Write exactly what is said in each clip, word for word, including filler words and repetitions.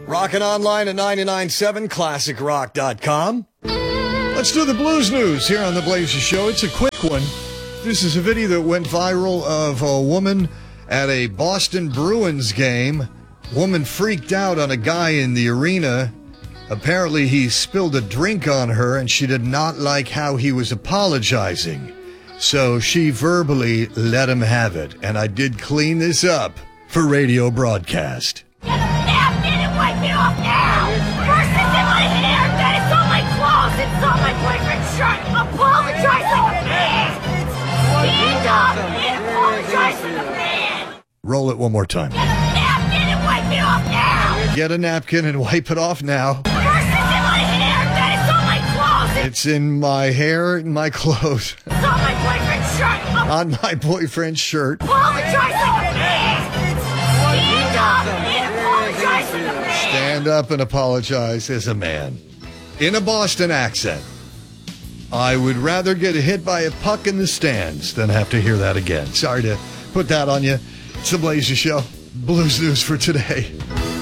Rockin' online at nine nine seven classic rock dot com. Let's do the blues news here on the Blazers Show. It's a quick one. This is a video that went viral of a woman at a Boston Bruins game. Woman freaked out on a guy in the arena. Apparently he spilled a drink on her and she did not like how he was apologizing. So she verbally let him have it. And I did clean this up for radio broadcast. Get a napkin and wipe it off now! First it's in my hair, then it's on my clothes, it's on my boyfriend's shirt. Apologize like a man! Stand up and apologize like a man! Roll it one more time. Get a napkin and wipe it off now! Get a napkin and wipe it off now. First it's in my hair, then it's on my clothes. It's in my hair and my clothes. It's on my boyfriend's shirt. On my boyfriend's shirt. Apologize like a man! Stand up and apologize like a man! Stand up and apologize as a man. In a Boston accent. I would rather get hit by a puck in the stands than have to hear that again. Sorry to put that on you. It's the Blazer Show. Blues News for today.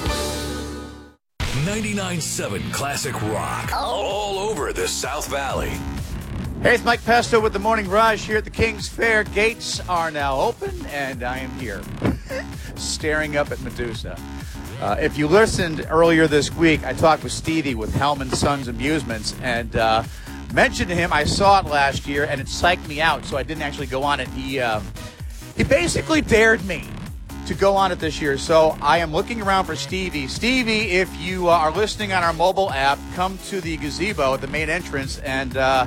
ninety-nine point seven Classic Rock. All over the South Valley. Hey, it's Mike Pesto with the Morning Rush here at the King's Fair. Gates are now open, and I am here staring up at Medusa. Uh, if you listened earlier this week, I talked with Stevie with Hellman Sons Amusements, and uh, mentioned to him I saw it last year, and it psyched me out, so I didn't actually go on it. He, uh, he basically dared me to go on it this year, so I am looking around for Stevie. Stevie, if you uh, are listening on our mobile app, come to the gazebo at the main entrance and uh,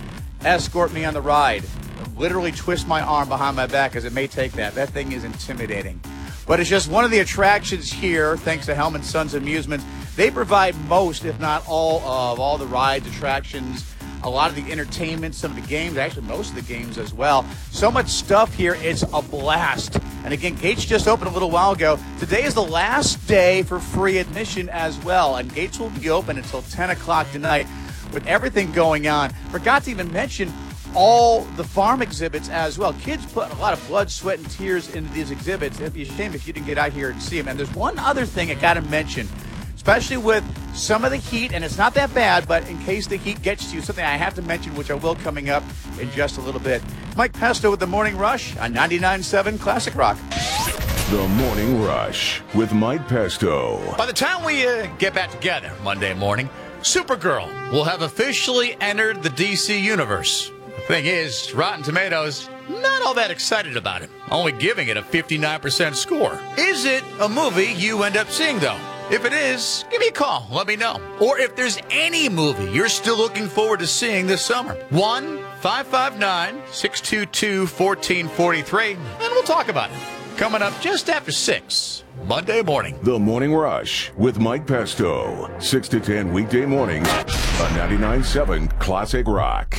escort me on the ride. Literally twist my arm behind my back, as it may take that. That thing is intimidating. But it's just one of the attractions here, thanks to Hellman Sons Amusements. They provide most, if not all, of all the rides, attractions, a lot of the entertainment, some of the games, actually most of the games as well. So much stuff here. It's a blast. And again, Gates just opened a little while ago. Today is the last day for free admission as well. And Gates will be open until ten o'clock tonight with everything going on. Forgot to even mention all the farm exhibits as well. Kids put a lot of blood, sweat, and tears into these exhibits. It'd be a shame if you didn't get out here and see them. And there's one other thing I got to mention, especially with some of the heat, and it's not that bad, but in case the heat gets to you, something I have to mention, which I will coming up in just a little bit. Mike Pesto with the Morning Rush on ninety-nine point seven Classic Rock. The Morning Rush with Mike Pesto. By the time we uh, get back together Monday morning, Supergirl will have officially entered the D C universe. The thing is, Rotten Tomatoes, not all that excited about it, only giving it a fifty-nine percent score. Is it a movie you end up seeing, though? If it is, give me a call. Let me know. Or if there's any movie you're still looking forward to seeing this summer, one five five nine, six two two, one four four three, and we'll talk about it. Coming up just after six, Monday morning. The Morning Rush with Mike Pesto. six to ten weekday mornings on ninety-nine point seven Classic Rock.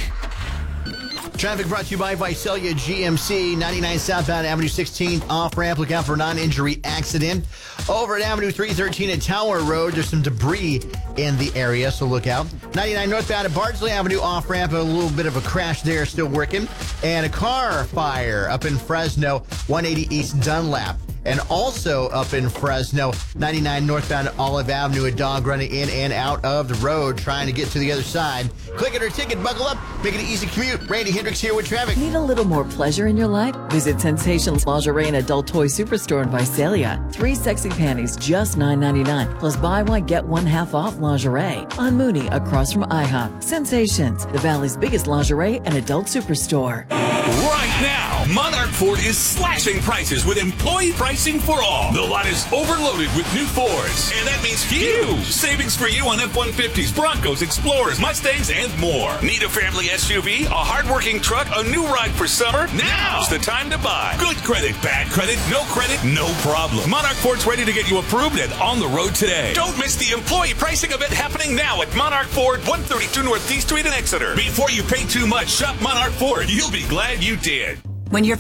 Traffic brought to you by Visalia G M C, ninety-nine southbound Avenue sixteen, off-ramp. Look out for a non-injury accident. Over at Avenue three thirteen at Tower Road, there's some debris in the area, so look out. ninety-nine northbound at Bardsley Avenue, off-ramp. A little bit of a crash there, still working. And a car fire up in Fresno, one eighty East Dunlap. And also up in Fresno, ninety-nine northbound at Olive Avenue, a dog running in and out of the road, trying to get to the other side. Click it or ticket, buckle up, make it an easy commute. Randy Hendricks here with traffic. Need a little more pleasure in your life? Visit Sensations Lingerie and Adult Toy Superstore in Visalia. Three sexy panties, just nine ninety-nine. Plus buy one, get one half off lingerie. On Mooney, across from IHOP. Sensations, the Valley's biggest lingerie and adult superstore. Right now, Monarch Ford is slashing prices with employee pricing for all. The lot is overloaded with new Fords, and that means huge savings for you on F one fifties, Broncos, Explorers, Mustangs, and more. Need a family S U V, a hardworking truck, a new ride for summer? Now's the time to buy. Good credit, bad credit, no credit, no problem. Monarch Ford's ready to get you approved and on the road today. Don't miss the employee pricing event happening now at Monarch Ford, one thirty-two North D Street in Exeter. Before you pay too much, shop Monarch Ford. You'll be glad you did. When you're